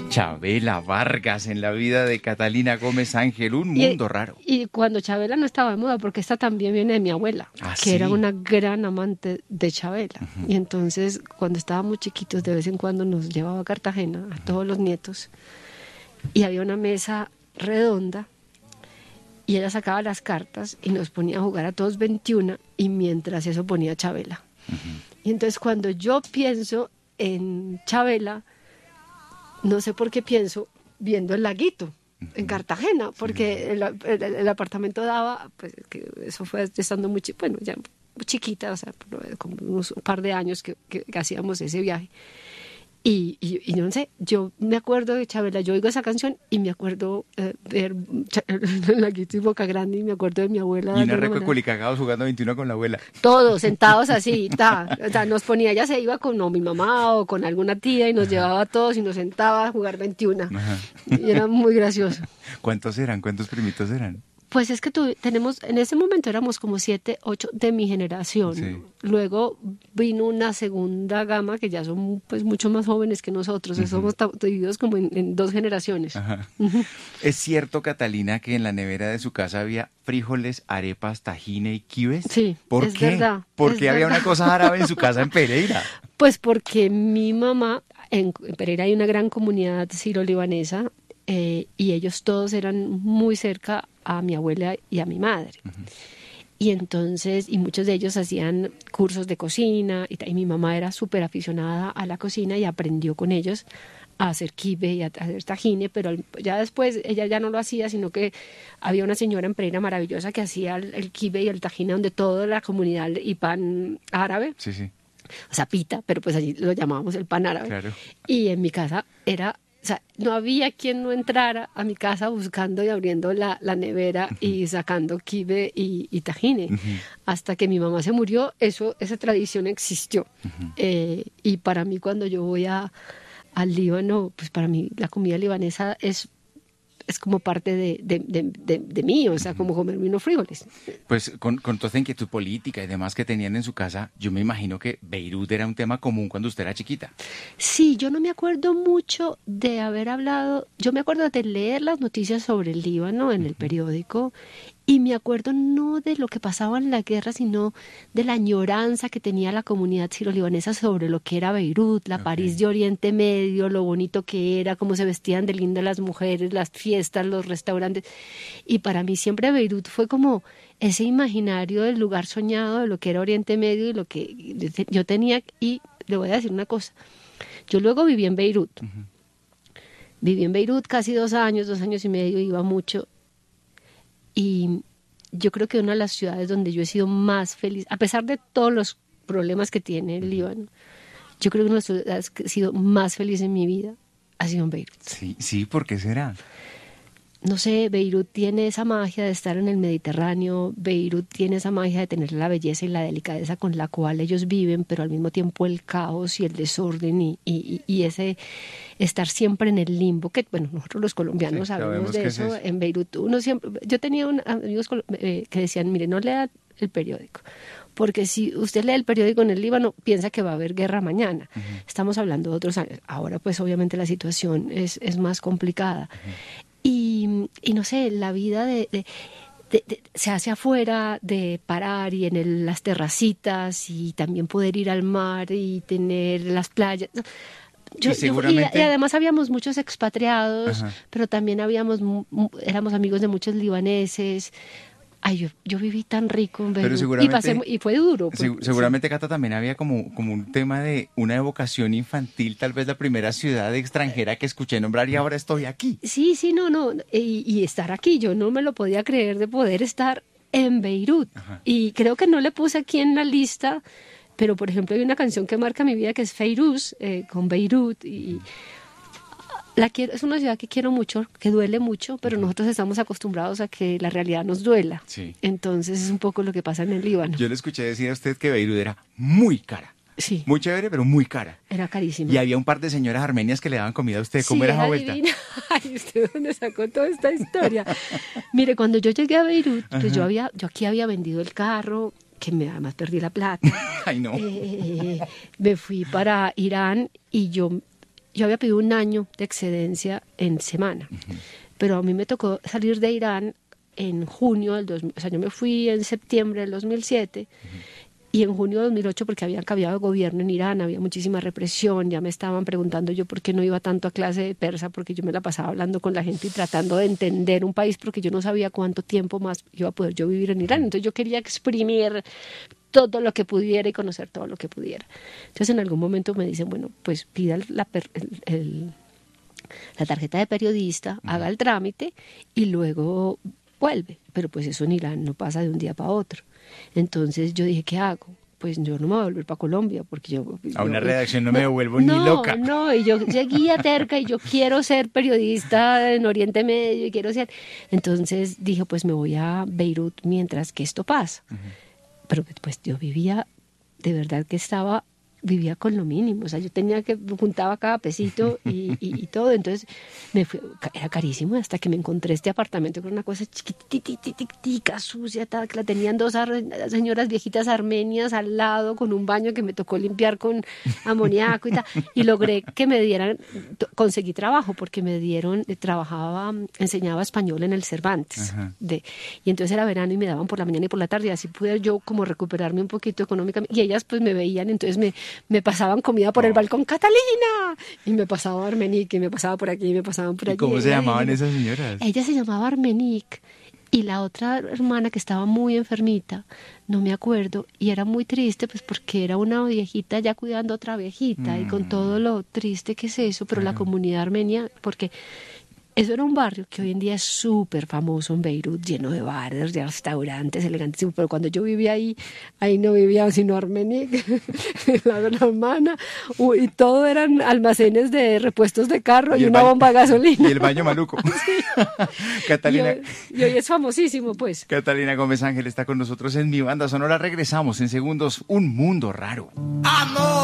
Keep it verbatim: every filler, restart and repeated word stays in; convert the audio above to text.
Chabela Vargas en la vida de Catalina Gómez Ángel, un mundo y, raro. Y cuando Chabela no estaba de moda, porque esta también viene de mi abuela, ¿Ah, que sí? era una gran amante de Chabela. Uh-huh. Y entonces, cuando estábamos chiquitos, de vez en cuando nos llevaba a Cartagena, a todos los nietos, y había una mesa redonda, y ella sacaba las cartas y nos ponía a jugar a todos veintiuno, y mientras eso ponía Chabela. Uh-huh. Y entonces, cuando yo pienso en Chabela, no sé por qué pienso viendo el laguito en Cartagena, porque el, el, el apartamento daba, pues que eso fue estando muy chiquita, bueno, ya muy chiquita, o sea, como unos un par de años que, que, que hacíamos ese viaje. Y, y, y no sé, yo me acuerdo de Chabela, yo oigo esa canción y me acuerdo eh, ver el laguito y Boca Grande, y me acuerdo de mi abuela. Y una reco de culicagados jugando veintiuno con la abuela. Todos sentados así, ta, o sea, nos ponía, ella se iba con no, mi mamá o con alguna tía y nos Ajá. llevaba a todos y nos sentaba a jugar veintiuno. Ajá. Y era muy gracioso. ¿Cuántos eran? ¿Cuántos primitos eran? Pues es que tu, tenemos, en ese momento éramos como siete, ocho de mi generación. Sí. Luego vino una segunda gama que ya son pues mucho más jóvenes que nosotros. Uh-huh. Somos divididos como en, en dos generaciones. Uh-huh. ¿Es cierto, Catalina, que en la nevera de su casa había frijoles, arepas, tajine y quibes? Sí, ¿Por es qué? verdad. ¿Por es qué había verdad. una cosa árabe en su casa en Pereira? Pues porque mi mamá, en, en Pereira hay una gran comunidad siro-libanesa, eh, y ellos todos eran muy cerca a mi abuela y a mi madre. Uh-huh. Y entonces, y muchos de ellos hacían cursos de cocina, y, y mi mamá era súper aficionada a la cocina y aprendió con ellos a hacer kibe y a hacer tajine, pero ya después ella ya no lo hacía, sino que había una señora en Pereira maravillosa que hacía el, el kibe y el tajine, donde toda la comunidad y pan árabe, sí, sí. o sea, pita, pero pues allí lo llamábamos el pan árabe. Claro. Y en mi casa era... O sea, no había quien no entrara a mi casa buscando y abriendo la, la nevera uh-huh. y sacando kibe y, y tajine. Uh-huh. Hasta que mi mamá se murió, eso, esa tradición existió. Uh-huh. Eh, y para mí, cuando yo voy a, al Líbano, pues para mí la comida libanesa es... es como parte de, de, de, de, de mí, o sea, como comerme unos frijoles. Pues con, con toda esa inquietud política y demás que tenían en su casa, yo me imagino que Beirut era un tema común cuando usted era chiquita. Sí, yo no me acuerdo mucho de haber hablado, yo me acuerdo de leer las noticias sobre el Líbano en el periódico, y me acuerdo no de lo que pasaba en la guerra, sino de la añoranza que tenía la comunidad siro-libanesa sobre lo que era Beirut, la okay. París de Oriente Medio, lo bonito que era, cómo se vestían de lindas las mujeres, las fiestas, los restaurantes. Y para mí siempre Beirut fue como ese imaginario del lugar soñado de lo que era Oriente Medio y lo que yo tenía. Y le voy a decir una cosa, yo luego viví en Beirut. Uh-huh. Viví en Beirut casi dos años, dos años y medio, iba mucho. Y yo creo que una de las ciudades donde yo he sido más feliz, a pesar de todos los problemas que tiene el Líbano, yo creo que una de las ciudades que he sido más feliz en mi vida ha sido en Beirut. Sí, sí, ¿por qué será? No sé, Beirut tiene esa magia de estar en el Mediterráneo, Beirut tiene esa magia de tener la belleza y la delicadeza con la cual ellos viven, pero al mismo tiempo el caos y el desorden y, y, y ese estar siempre en el limbo, que bueno, nosotros los colombianos sí, sabemos de eso, es eso en Beirut. Uno siempre, yo tenía un, amigos eh, que decían, mire, no lea el periódico, porque si usted lee el periódico en el Líbano, piensa que va a haber guerra mañana. Uh-huh. Estamos hablando de otros años. Ahora pues obviamente la situación es, es más complicada. Uh-huh. Y, y no sé, la vida de, de, de, de, se hace afuera, de parar y en el, las terracitas y también poder ir al mar y tener las playas. Yo, y, seguramente... yo, y, y además habíamos muchos expatriados, Ajá. pero también habíamos, éramos amigos de muchos libaneses. Ay, yo, yo viví tan rico en Beirut y, pasé, y fue duro. Pues, seguramente, sí. Cata, también había como, como un tema de una evocación infantil, tal vez la primera ciudad extranjera que escuché nombrar y ahora estoy aquí. Sí, sí, no, no, y, y estar aquí, yo no me lo podía creer de poder estar en Beirut. Ajá. Y creo que no le puse aquí en la lista, pero por ejemplo hay una canción que marca mi vida que es Feiruz, eh, con Beirut, y... La quiero, es una ciudad que quiero mucho, que duele mucho, pero uh-huh. nosotros estamos acostumbrados a que la realidad nos duela. Sí. Entonces es un poco lo que pasa en el Líbano. Yo le escuché decir a usted que Beirut era muy cara. Sí. Muy chévere, pero muy cara. Era carísima. Y había un par de señoras armenias que le daban comida a usted. ¿Cómo sí, era esa era vuelta? Divina. Ay, ¿usted dónde sacó toda esta historia? Mire, cuando yo llegué a Beirut, pues uh-huh. yo, había, yo aquí había vendido el carro, que me, además perdí la plata. Ay, no. Eh, me fui para Irán y yo... yo había pedido un año de excedencia en semana, uh-huh. pero a mí me tocó salir de Irán en junio del dos mil, o sea, yo me fui en septiembre del dos mil siete, uh-huh. y en junio de dos mil ocho, porque habían cambiado de gobierno en Irán, había muchísima represión, ya me estaban preguntando yo por qué no iba tanto a clase de persa, porque yo me la pasaba hablando con la gente y tratando de entender un país, porque yo no sabía cuánto tiempo más iba a poder yo vivir en Irán. Entonces yo quería exprimir todo lo que pudiera y conocer todo lo que pudiera. Entonces en algún momento me dicen, bueno, pues pida la, el, el, la tarjeta de periodista, uh-huh. haga el trámite y luego vuelve. Pero pues eso en Irán no pasa de un día para otro. Entonces yo dije, ¿qué hago? Pues yo no me voy a volver para Colombia, porque yo... A una yo, redacción no, no me devuelvo no, ni loca. No, y yo seguía terca y yo quiero ser periodista en Oriente Medio y quiero ser... Entonces dije, pues me voy a Beirut mientras que esto pasa. Uh-huh. Pero pues yo vivía, de verdad que estaba... vivía con lo mínimo, o sea, yo tenía que, juntaba cada pesito y, y, y todo, entonces me fui, era carísimo hasta que me encontré este apartamento con una cosa chiquitita, sucia, tal, que la tenían dos ar- señoras viejitas armenias al lado con un baño que me tocó limpiar con amoníaco y tal, y logré que me dieran, conseguí trabajo porque me dieron, trabajaba, enseñaba español en el Cervantes, de, y entonces era verano y me daban por la mañana y por la tarde, y así pude yo como recuperarme un poquito económicamente, y ellas pues me veían, entonces me me pasaban comida por oh. el balcón, Catalina, y me pasaba Armenique, y me pasaba por aquí, y me pasaban por allí. ¿Y cómo se llamaban y, esas señoras? Ella se llamaba Armenique, y la otra hermana que estaba muy enfermita, no me acuerdo, y era muy triste, pues porque era una viejita ya cuidando a otra viejita, mm. y con todo lo triste que es eso, pero claro. La comunidad armenia, porque... eso era un barrio que hoy en día es súper famoso en Beirut, lleno de bares, de restaurantes elegantísimos, pero cuando yo vivía ahí, ahí no vivía sino Armenique, la hermana, y todo eran almacenes de repuestos de carro y, y una baño, bomba de gasolina. Y el baño maluco. Sí. Catalina. Y hoy, y hoy es famosísimo, pues. Catalina Gómez Ángel está con nosotros en Mi Banda Sonora. Regresamos en segundos. Un mundo raro. ¡Amor!